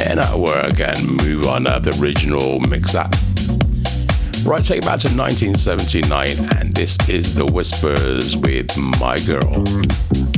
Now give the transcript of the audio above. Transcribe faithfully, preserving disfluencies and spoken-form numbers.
Men at Work and Move On Up, the original mix up. Right, take it back to nineteen seventy-nine, and this is The Whispers with My Girl.